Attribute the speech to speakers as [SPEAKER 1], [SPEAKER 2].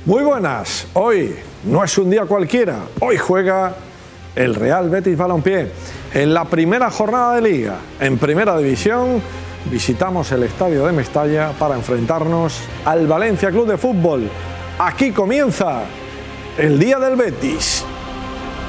[SPEAKER 1] Muy buenas, hoy no es un día cualquiera, hoy juega el Real Betis Balompié en la primera jornada de Liga. En Primera División visitamos el estadio de Mestalla para enfrentarnos al Valencia Club de Fútbol. Aquí comienza el Día del Betis.